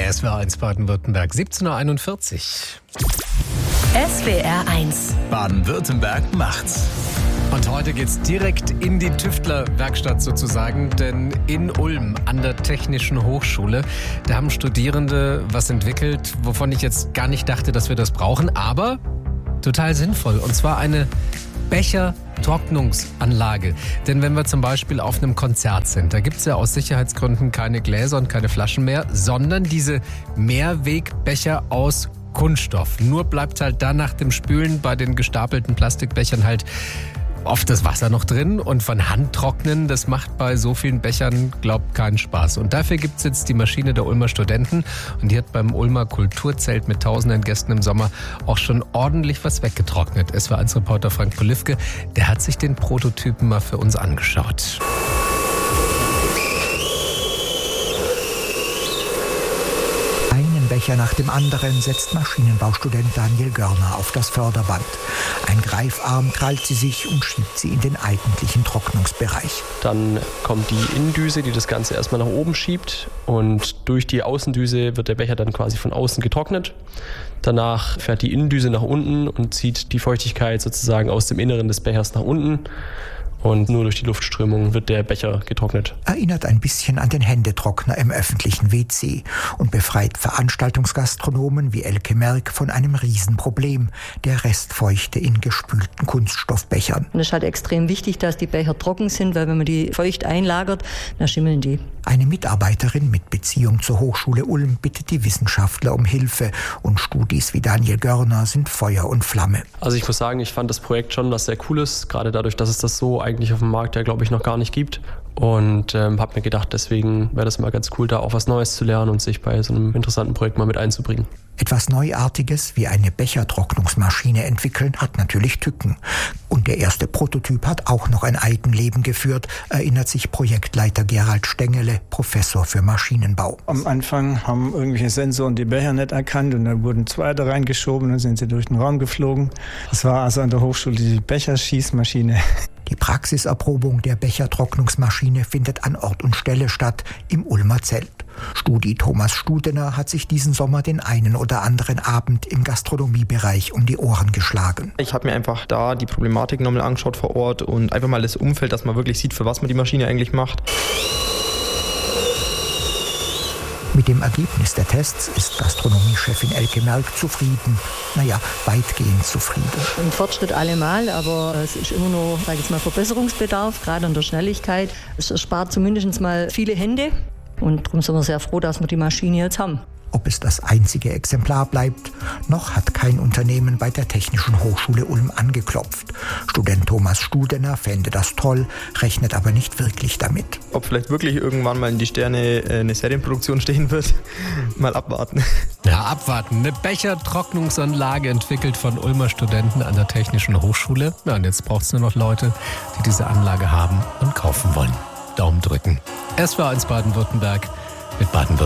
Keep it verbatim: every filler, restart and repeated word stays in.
S W R eins Baden-Württemberg, siebzehn Uhr einundvierzig. S W R eins. Baden-Württemberg macht's. Und heute geht's direkt in die Tüftlerwerkstatt sozusagen, denn in Ulm an der Technischen Hochschule, da haben Studierende was entwickelt, wovon ich jetzt gar nicht dachte, dass wir das brauchen, aber total sinnvoll. Und zwar eine Bechertrocknungsanlage. Denn wenn wir zum Beispiel auf einem Konzert sind, da gibt es ja aus Sicherheitsgründen keine Gläser und keine Flaschen mehr, sondern diese Mehrwegbecher aus Kunststoff. Nur bleibt halt da nach dem Spülen bei den gestapelten Plastikbechern halt oft das Wasser noch drin, und von Hand trocknen, das macht bei so vielen Bechern, glaubt, keinen Spaß. Und dafür gibt es jetzt die Maschine der Ulmer Studenten, und die hat beim Ulmer Kulturzelt mit tausenden Gästen im Sommer auch schon ordentlich was weggetrocknet. S W R eins Reporter Frank Polifke, der hat sich den Prototypen mal für uns angeschaut. Becher nach dem anderen setzt Maschinenbaustudent Daniel Görner auf das Förderband. Ein Greifarm krallt sie sich und schiebt sie in den eigentlichen Trocknungsbereich. Dann kommt die Innendüse, die das Ganze erstmal nach oben schiebt, und durch die Außendüse wird der Becher dann quasi von außen getrocknet. Danach fährt die Innendüse nach unten und zieht die Feuchtigkeit sozusagen aus dem Inneren des Bechers nach unten. Und nur durch die Luftströmung wird der Becher getrocknet. Erinnert ein bisschen an den Händetrockner im öffentlichen W C und befreit Veranstaltungsgastronomen wie Elke Merck von einem Riesenproblem, der Restfeuchte in gespülten Kunststoffbechern. Und es ist halt extrem wichtig, dass die Becher trocken sind, weil wenn man die feucht einlagert, dann schimmeln die. Eine Mitarbeiterin mit Beziehung zur Hochschule Ulm bittet die Wissenschaftler um Hilfe, und Studis wie Daniel Görner sind Feuer und Flamme. Also ich muss sagen, ich fand das Projekt schon was sehr Cooles, gerade dadurch, dass es das so eigentlich auf dem Markt ja, glaube ich, noch gar nicht gibt. Und ähm, habe mir gedacht, deswegen wäre das mal ganz cool, da auch was Neues zu lernen und sich bei so einem interessanten Projekt mal mit einzubringen. Etwas Neuartiges wie eine Bechertrocknungsmaschine entwickeln hat natürlich Tücken. Und der erste Prototyp hat auch noch ein Eigenleben geführt, erinnert sich Projektleiter Gerald Stengele, Professor für Maschinenbau. Am Anfang haben irgendwelche Sensoren die Becher nicht erkannt, und dann wurden zwei da reingeschoben, dann sind sie durch den Raum geflogen. Das war also an der Hochschule die Becherschießmaschine. Die Praxiserprobung der Bechertrocknungsmaschine findet an Ort und Stelle statt, im Ulmer Zelt. Studi Thomas Studener hat sich diesen Sommer den einen oder anderen Abend im Gastronomiebereich um die Ohren geschlagen. Ich habe mir einfach da die Problematik nochmal angeschaut vor Ort und einfach mal das Umfeld, dass man wirklich sieht, für was man die Maschine eigentlich macht. Mit dem Ergebnis der Tests ist Gastronomiechefin Elke Merck zufrieden. Naja, weitgehend zufrieden. Ein Fortschritt allemal, aber es ist immer noch, sage ich jetzt mal, Verbesserungsbedarf, gerade an der Schnelligkeit. Es erspart zumindest mal viele Hände, und darum sind wir sehr froh, dass wir die Maschine jetzt haben. Ob es das einzige Exemplar bleibt, noch hat kein Unternehmen bei der Technischen Hochschule Ulm angeklopft. Student Thomas Studener fände das toll, rechnet aber nicht wirklich damit. Ob vielleicht wirklich irgendwann mal in die Sterne eine Serienproduktion stehen wird, mal abwarten. Ja, abwarten. Eine Bechertrocknungsanlage entwickelt von Ulmer Studenten an der Technischen Hochschule. Ja, und jetzt braucht es nur noch Leute, die diese Anlage haben und kaufen wollen. Daumen drücken. S W R eins Baden-Württemberg mit Baden-Württemberg.